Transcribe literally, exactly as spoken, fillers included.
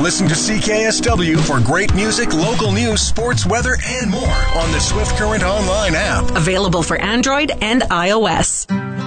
listen to C K S W for great music, local news, sports, weather, and more on the Swift Current Online app. Available for Android and iOS.